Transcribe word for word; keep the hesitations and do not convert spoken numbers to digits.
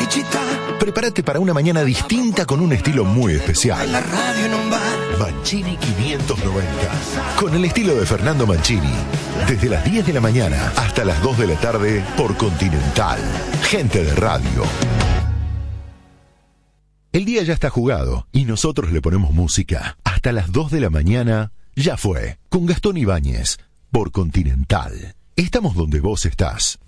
Prepárate para una mañana distinta con un estilo muy especial. Mancini quinientos noventa. Con el estilo de Fernando Mancini. Desde las diez de la mañana hasta las dos de la tarde por Continental. Gente de radio. El día ya está jugado y nosotros le ponemos música. Hasta las dos de la mañana ya fue. Con Gastón Ibáñez por Continental. Estamos donde vos estás.